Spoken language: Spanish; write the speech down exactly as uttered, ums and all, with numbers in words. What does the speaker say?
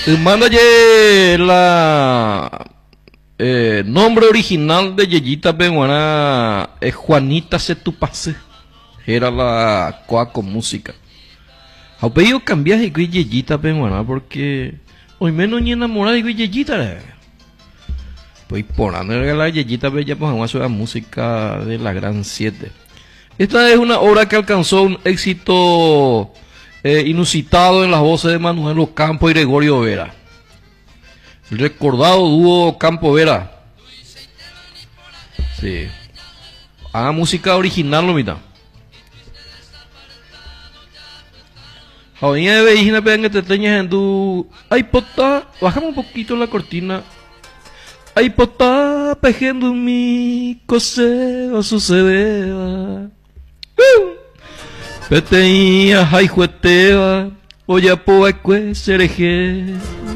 Manda ye la eh, nombre original de Yeyita Peguana es Juanita Setupase. Era la coa con música. Ha pedido cambiar y que Yeyita Peguana porque hoy menos ni enamorada de Yeyita. Pues por la Yeyita Bella pues a la música de la Gran Siete. Esta es una obra que alcanzó un éxito eh, inusitado en las voces de Manuel Ocampo y Gregorio Vera. El recordado dúo Campo Vera. Sí. Haga música original, lo mitad. Javier de Vejina, pegan que te teñas en tu. Ay, potá, bajamos un poquito la cortina. Ay, potá, pejendo mi coseo sucedeva. Peteía, ay, jueteva, oya, poa, cue, cereje.